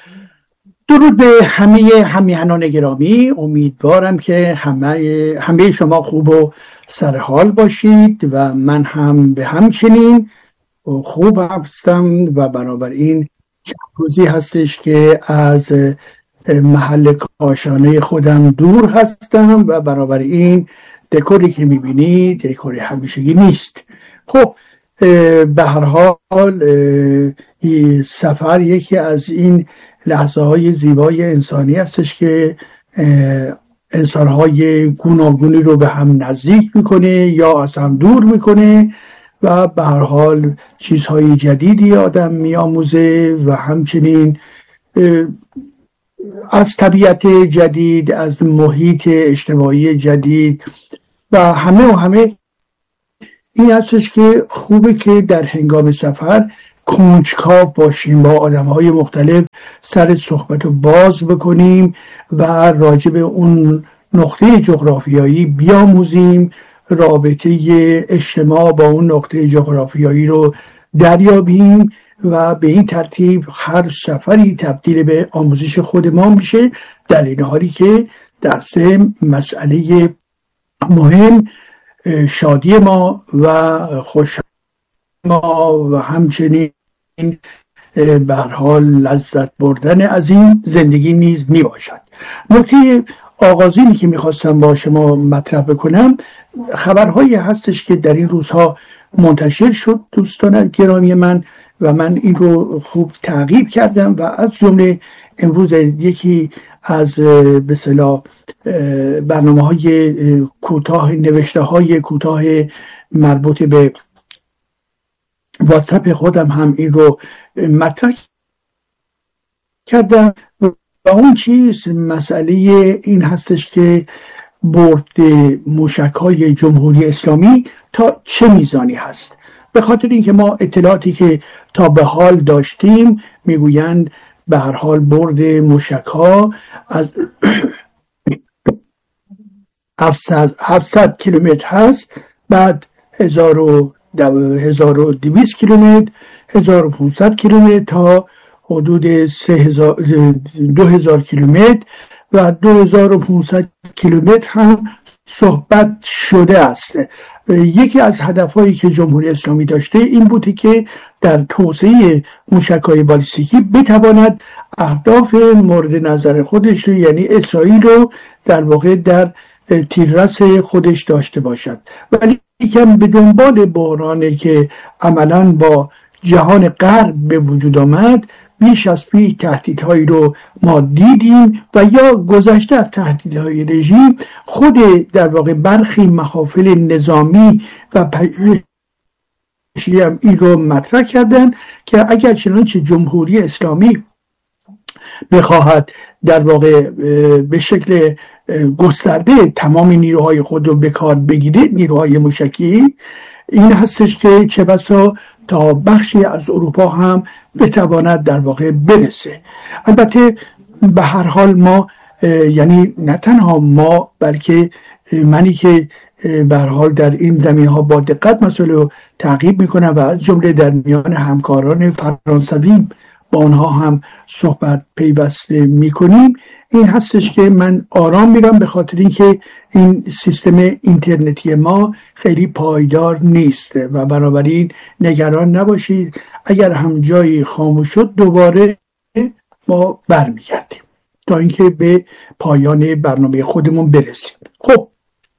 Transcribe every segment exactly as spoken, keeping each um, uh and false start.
درود به همه همیهنان گرامی. امیدوارم که همه همه شما خوب و سرحال باشید و من هم به همچنین خوب هستم و بنابراین روزی هستش که از محل کاشانه خودم دور هستم و بنابراین دکوری که میبینید دکوری همیشگی نیست. خب به هر حال سفر یکی از این لحظه های زیبای انسانی هستش که انسان های گوناگونی رو به هم نزدیک میکنه یا از هم دور میکنه و به هر حال چیزهای جدیدی آدم میآموزه و همچنین از طبیعت جدید، از محیط اجتماعی جدید و همه و همه. این هستش که خوبه که در هنگام سفر کنجکاو باشیم، با آدم‌های مختلف سر صحبت رو باز بکنیم و راجع به اون نقطه جغرافیایی بیاموزیم، رابطه اجتماع با اون نقطه جغرافیایی رو دریابیم و به این ترتیب هر سفری تبدیل به آموزش خود ما میشه، در این حالی که در ضمن مسئله مهم شادی ما و خوشحالی ما و همچنین به هر حال لذت بردن از این زندگی نیز می باشد. نکته آغازینی که میخواستم با شما مطرح بکنم خبرهایی هستش که در این روزها منتشر شد دوستان گرامی من و من این رو خوب تعقیب کردم و از جمله امروز یکی از به اصطلاح برنامه‌های کوتاه، نوشته های کوتاه مربوط به واتساپ خودم هم این رو مطرح کردم و اون چیز مسئله این هستش که برد موشک‌های جمهوری اسلامی تا چه میزانی هست. به خاطر اینکه ما اطلاعاتی که تا به حال داشتیم میگویند به هر حال برد موشک‌ها از هفتصد کیلومتر هست، بعد هزار و دویست کیلومتر، هزار و پانصد کیلومتر تا حدود دو هزار کیلومتر و دو هزار و پانصد کیلومتر هم صحبت شده است. یکی از هدفهایی که جمهوری اسلامی داشته این بوده که در توسعه موشک‌های بالیستیکی بتواند اهداف مورد نظر خودش رو یعنی اسرائیل رو در واقع در تیررس خودش داشته باشد، ولی یکم به دنبال بحرانی که عملاً با جهان غرب به وجود آمد بیش از پیش تهدیدهایی رو ما دیدیم و یا گذشته از تهدیدهای رژیم خود در واقع برخی محافل نظامی و پژوهشی هم این رو مطرح کردن که اگر چنانچه جمهوری اسلامی بخواهد در واقع به شکل گسترده تمام نیروهای خود رو به کار بگیره، نیروهای موشکی، این هستش که چه بسا تا بخشی از اروپا هم بتواند در واقع برسه. البته به هر حال ما یعنی نه تنها ما بلکه منی که به هر حال در این زمینه ها با دقت مسئله رو تعقیب میکنم و از جمله در میان همکاران فرانسوی با آنها هم صحبت پیوسته میکنیم، این هستش که من آرام میرم به خاطر اینکه این سیستم اینترنتی ما خیلی پایدار نیست و بنابراین نگران نباشید، اگر هم جایی خاموش شد دوباره ما برمیگردیم تا اینکه به پایان برنامه خودمون برسیم. خب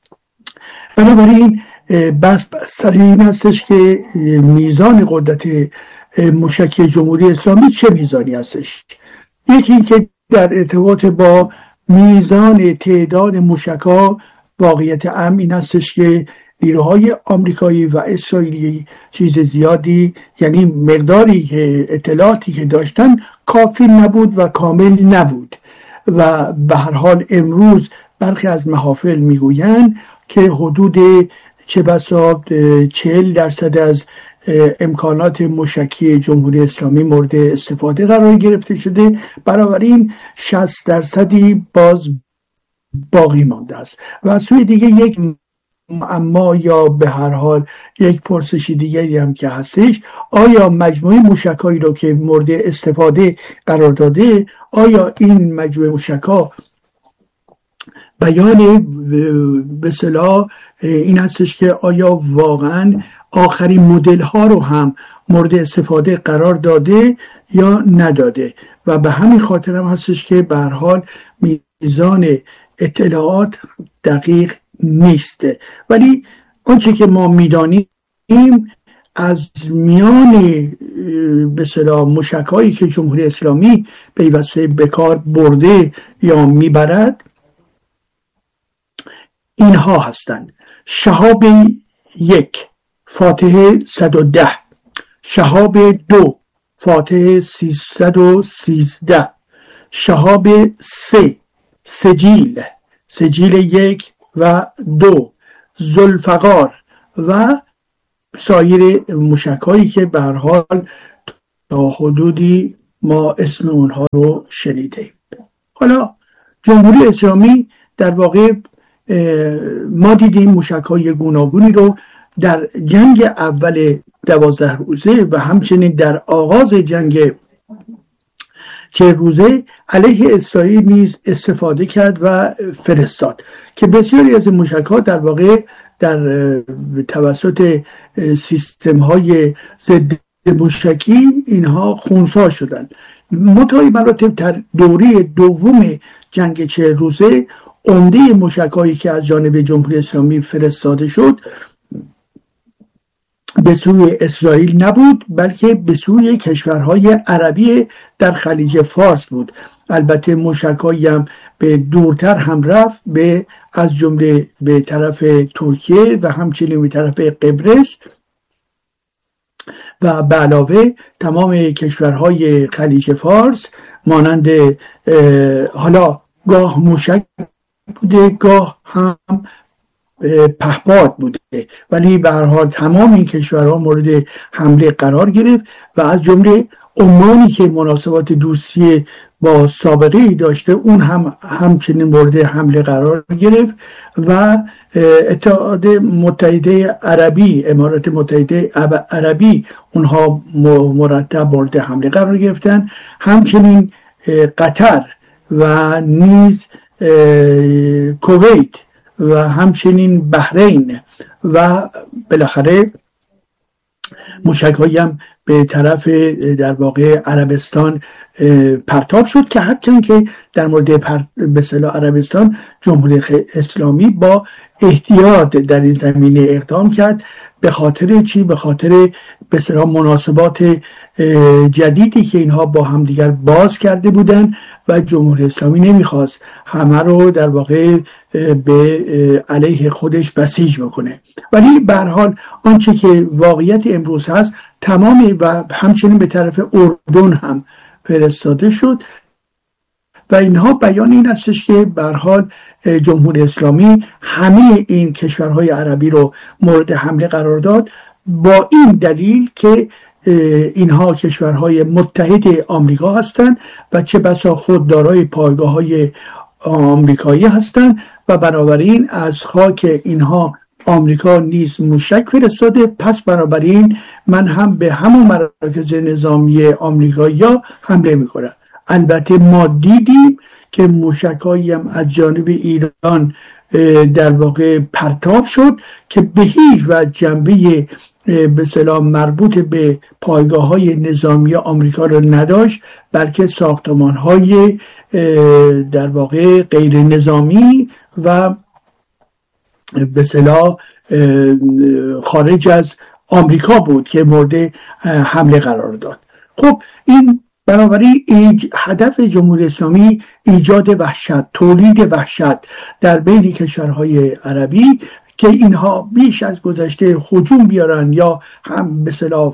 بنابراین بس سر این هستش که میزان قدرت موشکی جمهوری اسلامی چه میزانی هستش. یکی این که در ارتباط با میزان تعداد موشک‌ها واقعیت امر این هستش که نیروهای آمریکایی و اسرائیلی چیز زیادی یعنی مقداری که اطلاعاتی که داشتن کافی نبود و کامل نبود و به هر حال امروز برخی از محافل میگویند که حدود چه بسا چهل درصد از امکانات موشکی جمهوری اسلامی مورد استفاده قرار گرفته شده، بنابراین شصت درصدی باز باقی مانده است و از سوی دیگه یک اما یا به هر حال یک پرسش دیگری هم که هستش، آیا مجموعه موشکایی رو که مورد استفاده قرار داده، آیا این مجموعه موشکا بیان به اصطلاح این هستش که آیا واقعا آخرین مدل ها رو هم مورد استفاده قرار داده یا نداده، و به همین خاطر هم هستش که به هر حال میزان اطلاعات دقیق نیست. ولی آنچه که ما میدانیم از میان به اصطلاح موشک‌هایی که جمهوری اسلامی پیوسته به کار برده یا میبرد اینها هستند: شهاب یک فاتح صد و ده، شهاب دو فاتح سیصد و سیزده، شهاب سه سجیل سجیل یک و دو، ذوالفقار و سایر موشک‌هایی که به هر حال تا حدودی ما اسم اونها رو شنیدیم. حالا جمهوری اسلامی در واقع ما دیدیم موشک‌های گوناگونی رو در جنگ اول دوازده روزه و همچنین در آغاز جنگ چه روزه علیه اسرائیل نیز استفاده کرد و فرستاد که بسیاری از موشک‌ها در واقع در توسط سیستم‌های ضد موشکی اینها خونسا شدند. منتهی مراتب در دوره دوم جنگ چه روزه عمده موشک‌هایی که از جانب جمهوری اسلامی فرستاده شد به سوی اسرائیل نبود، بلکه به سوی کشورهای عربی در خلیج فارس بود. البته موشک‌هایی هم به دورتر هم رفت، به از جمله به طرف ترکیه و همچنین به طرف قبرس و به علاوه تمام کشورهای خلیج فارس، مانند حالا گاه موشک بوده گاه هم پهپاد بوده، ولی به هر حال تمام این کشورها مورد حمله قرار گرفت و از جمله عمانی که مناسبات دوستی با سابقه ای داشته اون هم همچنین مورد حمله قرار گرفت و اتحاد متحده عربی، امارات متحده عربی اونها مرتب مورد حمله قرار گرفتن، همچنین قطر و نیز کویت و همچنین بحرین و بالاخره موشک‌هایی هم به طرف در واقع عربستان پرتاب شد که هرچند که در مورد به اصطلاح عربستان جمهوری اسلامی با احتیاط در این زمینه اقدام کرد. به خاطر چی؟ به خاطر به اصطلاح مناسبات جدیدی که اینها با هم دیگر باز کرده بودند و جمهوری اسلامی نمیخواست همه رو در واقع به علیه خودش بسیج بکنه. ولی به هر حال آنچه که واقعیت امروز هست تمامی و همچنین به طرف اردن هم فرستاده شد و اینها بیان این هستش که به هر حال جمهوری اسلامی همه این کشورهای عربی رو مورد حمله قرار داد با این دلیل که اینها کشورهای متحد آمریکا هستند و چه بسا خود دارای پایگاه‌های آمریکایی هستند و بنابراین از خاک اینها آمریکا نیز موشک فرستاده. پس بنابراین من هم به همون مراکز نظامی آمریکایی حمله میکنم. البته ما دیدیم که موشکایی هم از جانب ایران در واقع پرتاب شد که به هیچ وجه جنبه به اصطلاح مربوط به پایگاه‌های نظامی آمریکا را نداشت، بلکه ساختمان‌های در واقع غیر نظامی و به اصطلاح خارج از آمریکا بود که مورد حمله قرار داد. خب این بنابراین هدف جمهوری اسلامی ایجاد وحشت، تولید وحشت در بین کشورهای عربی که اینها بیش از گذشته هجوم بیارن یا هم به اصطلاح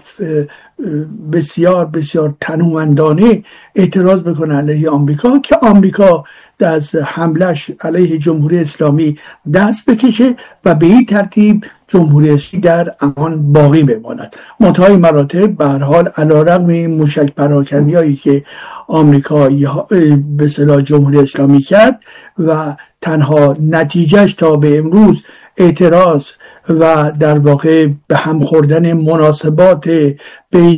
بسیار بسیار تنومندانه اعتراض بکنن علیه آمریکا که آمریکا از حملش علیه جمهوری اسلامی دست بکشه و به این ترتیب جمهوری اسلامی در امان باقی بماند. منتهای مراتب به هر حال علیرغم این موشک پراکنی‌هایی که آمریکا به اصطلاح جمهوری اسلامی کرد و تنها نتیجهش تا به امروز اعتراض و در واقع به هم خوردن مناسبات بین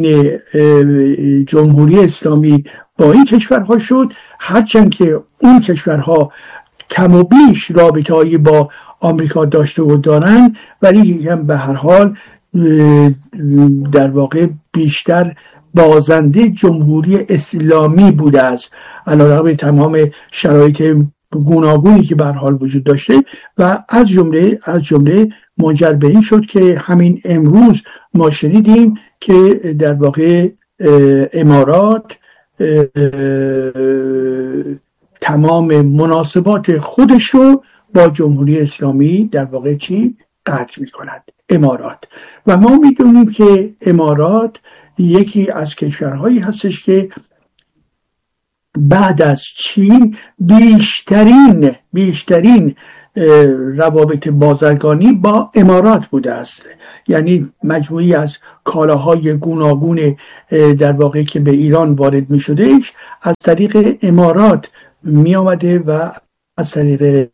جمهوری اسلامی با این کشورها شد، هرچند که اون کشورها کم و بیش رابطه‌ای با آمریکا داشته و دارن، ولی هم به هر حال در واقع بیشتر بازنده جمهوری اسلامی بوده است، علیرغم تمام شرایط گوناگونی که به هر حال وجود داشته. و از جمله از جمله منجر به این شد که همین امروز ما شنیدیم که در واقع امارات تمام مناسبات خودش رو با جمهوری اسلامی در واقع چی؟ قطع می کند امارات. و ما می دونیم که امارات یکی از کشورهایی هستش که بعد از چین بیشترین بیشترین روابط بازرگانی با امارات بوده است. یعنی مجموعی از کالاهای گوناگون در واقع که به ایران وارد می شدهش از طریق امارات می آمده و از طریق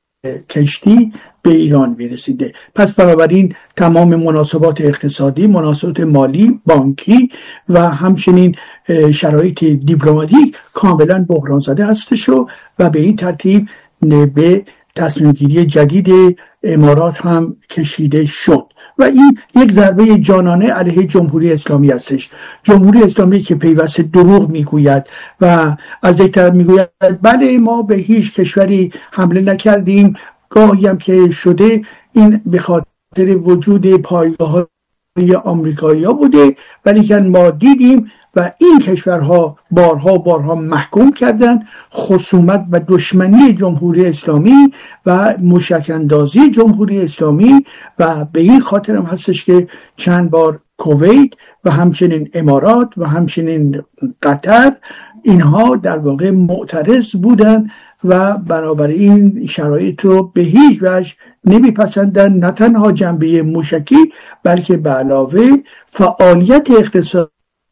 کشتی به ایران می رسیده. پس بنابراین تمام مناسبات اقتصادی، مناسبات مالی، بانکی و همچنین شرایط دیپلماتیک کاملا بحران زده هستش و به این ترتیب به تصمیم گیری جدید امارات هم کشیده شد و این یک ضربه جانانه علیه جمهوری اسلامی هستش. جمهوری اسلامی که پیوسته دروغ میگوید و از یک طرف میگوید بله ما به هیچ کشوری حمله نکردیم، گاهی هم که شده این به خاطر وجود پایگاه‌های آمریکایی‌ها بوده، ولی که ما دیدیم و این کشورها بارها بارها محکوم کردن خصومت و دشمنی جمهوری اسلامی و موشک اندازی جمهوری اسلامی و به این خاطر هم هستش که چند بار کویت و همچنین امارات و همچنین قطر اینها در واقع معترض بودن و بنابراین شرایط رو به هیچ وجه نمیپسندن، نه تنها جنبه موشکی بلکه به علاوه فعالیت اقتصادی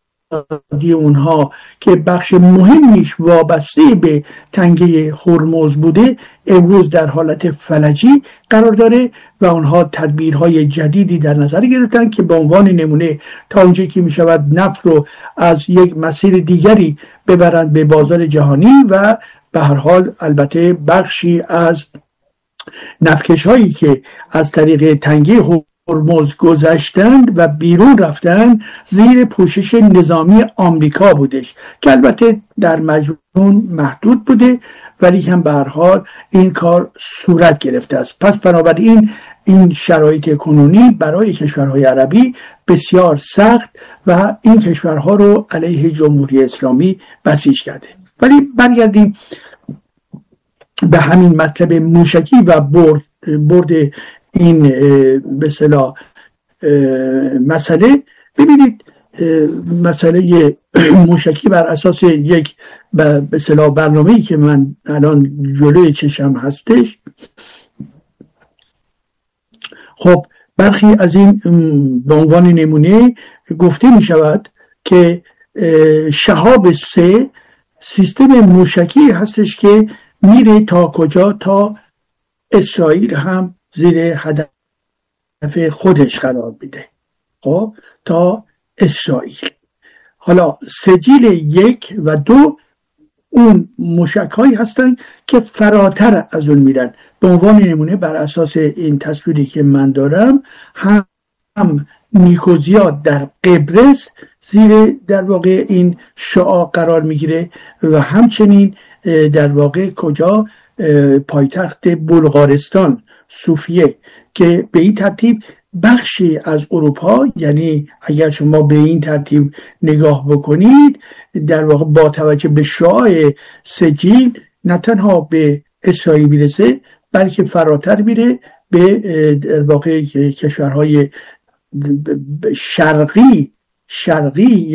دی اونها که بخش مهمیش وابسته به تنگه هرمز بوده امروز در حالت فلجی قرار داره و اونها تدبیرهای جدیدی در نظر گرفتن که به عنوان نمونه تا اونجایی که می شود نفت رو از یک مسیر دیگری ببرند به بازار جهانی و به هر حال البته بخشی از نفتکش هایی که از طریق تنگه هرمز گذشتند و بیرون رفتن زیر پوشش نظامی آمریکا بودش که البته در مجموع محدود بوده ولی هم به هر حال این کار صورت گرفته است. پس بنابراین این شرایط کنونی برای کشورهای عربی بسیار سخت و این کشورها رو علیه جمهوری اسلامی بسیج کرده. ولی برگردیم به همین مطلب موشکی و برد, برد این به اصطلاح مسئله. ببینید مسئله موشکی بر اساس یک به اصطلاح برنامه‌ای که من الان جلوی چشم هستش، خب برخی از این به عنوان نمونه گفته می شود که شهاب سه سیستم موشکی هستش که میره تا کجا؟ تا اسرائیل هم زیر هدف خودش قرار میده، خب تا اسرائیل. حالا سجیل یک و دو اون موشک‌هایی هستن که فراتر از اون میرن. به عنوان نمونه بر اساس این تصویری که من دارم هم, هم نیکوزیا در قبرس زیر در واقع این شعاع قرار میگیره و همچنین در واقع کجا؟ پایتخت بلغارستان صوفیه که به این ترتیب بخشی از اروپا، یعنی اگر شما به این ترتیب نگاه بکنید در واقع با توجه به شعاع سجیل نه تنها به اسرائیل میرسه بلکه فراتر میره به در واقع کشورهای شرقی شرقی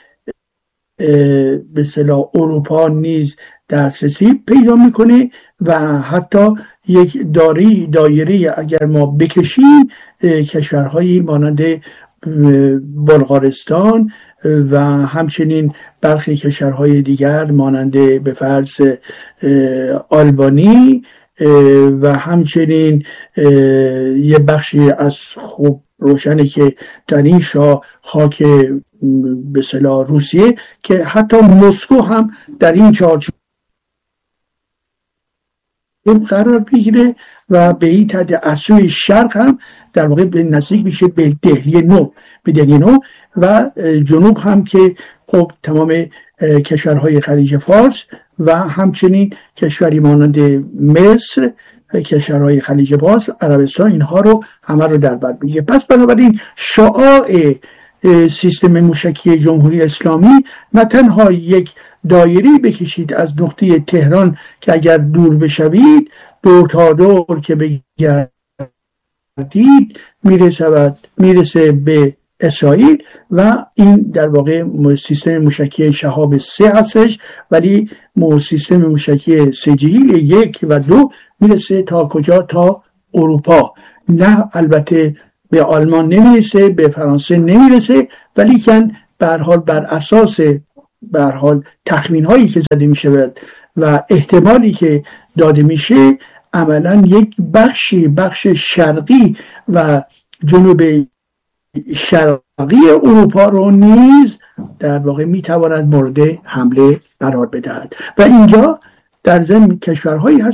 به اصطلاح اروپا نیز دسترسی پیدا میکنه و حتی یک داری دایره اگر ما بکشیم کشورهایی مانند بلغارستان و همچنین برخی کشورهای دیگر مانند به فرض آلبانی و همچنین یه بخشی از خوب روشنه که در این شاه خاک به اصطلاح روسیه که حتی مسکو هم در این چارچوب قرار بگیره و به این تد از سوی شرق هم در واقع به نزدیک میشه به دهلی نو به دهلی نو و جنوب هم که خب تمام کشورهای خلیج فارس و همچنین کشوری مانند مصر، کشورهای خلیج فارس، عربستان، اینها رو همه رو در بر میگیره. پس بنابراین شعاع سیستم موشکی جمهوری اسلامی نه تنها یک دایری بکشید از نقطه تهران که اگر دور بشوید دور تا دور که بگردید میرسه میرسه به اسرائیل و این در واقع سیستم موشکی شهاب سه هستش، ولی سیستم موشکی سجیل یک و دو میرسه تا کجا؟ تا اروپا. نه البته به آلمان نمیرسه، به فرانسه نمیرسه، ولی کن به هر حال بر اساس به هر حال تخمین هایی که زده میشه و احتمالی که داده میشه عملا یک بخشی بخش شرقی و جنوب شرقی اروپا رو نیز در واقع میتواند مورد حمله قرار بدهد و اینجا در ضمن کشورهایی هست